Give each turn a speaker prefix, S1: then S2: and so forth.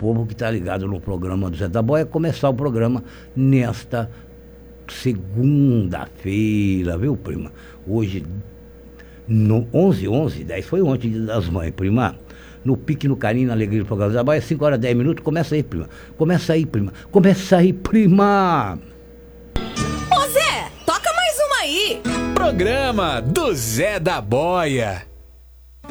S1: povo que está ligado no programa do Zé da Boia começar o programa nesta segunda-feira, viu, prima? Hoje, no 11/11/10, foi ontem, Dia das Mães, prima. No pique, no carinho, na alegria do programa do Zé da Boia, 5h10. Começa aí, prima. Começa aí, prima. Começa aí, prima.
S2: Ô Zé, toca mais uma aí.
S3: Programa do Zé da Boia.